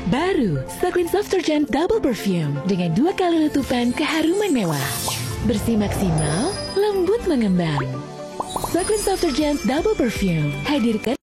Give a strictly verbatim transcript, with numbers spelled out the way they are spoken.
Baru, Clean Softogent Double Perfume dengan dua kali letupan keharuman mewah. Bersih maksimal, lembut mengembang. Clean Softogent Double Perfume hadirkan